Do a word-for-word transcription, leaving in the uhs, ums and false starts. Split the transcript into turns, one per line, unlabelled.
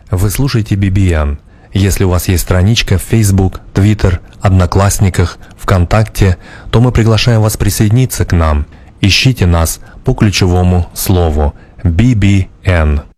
Вы слушаете би би эн. Если у вас есть страничка в Facebook, Twitter, Одноклассниках, ВКонтакте, то мы приглашаем вас присоединиться к нам. Ищите нас по ключевому слову би би эн.